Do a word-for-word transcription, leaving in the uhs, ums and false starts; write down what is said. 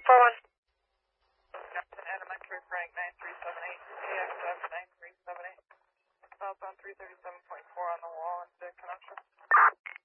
four one. Jefferson Elementary, Frank nine three seven eight, A X F nine three seven eight. Southbound three thirty-seven point four on the wall and the connection.